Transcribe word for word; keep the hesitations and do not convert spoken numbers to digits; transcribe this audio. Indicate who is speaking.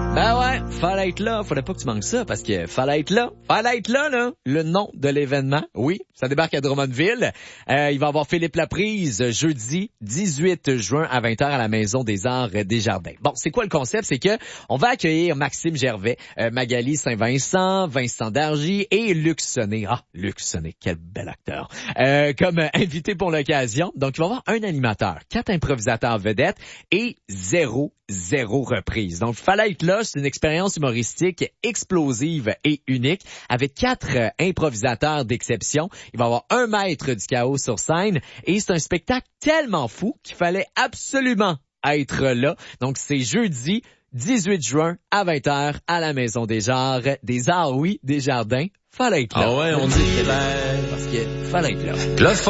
Speaker 1: Ben ouais, fallait être là. Faudrait pas que tu manques ça parce que fallait être là. Fallait être là, là. Le nom de l'événement. Oui, ça débarque à Drummondville. Euh, il va y avoir Philippe Laprise jeudi dix-huit juin à vingt heures à la Maison des Arts des Jardins. Bon, c'est quoi le concept? C'est que on va accueillir Maxime Gervais, euh, Magali Saint-Vincent, Vincent Dargy et Luc Sonnet. Ah, Luc Sonnet, quel bel acteur. Euh, comme invité pour l'occasion. Donc, il va y avoir un animateur, quatre improvisateurs vedettes et zéro Zéro reprise. Donc, fallait être là. C'est une expérience humoristique explosive et unique avec quatre euh, improvisateurs d'exception. Il va y avoir un maître du chaos sur scène et c'est un spectacle tellement fou qu'il fallait absolument être là. Donc, c'est jeudi dix-huit juin à vingt heures à la Maison des Arts, des Arts, oui, des Jardins. Fallait être là.
Speaker 2: Ah ouais, on dit
Speaker 1: parce que fallait être là.
Speaker 2: Le